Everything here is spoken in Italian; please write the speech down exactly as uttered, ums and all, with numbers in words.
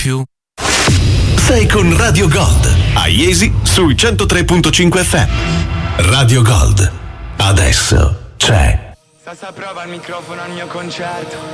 più. Sei con Radio Gold a Iesi sui centotré virgola cinque F M. Radio Gold, adesso c'è. Sasa prova il microfono al mio concerto.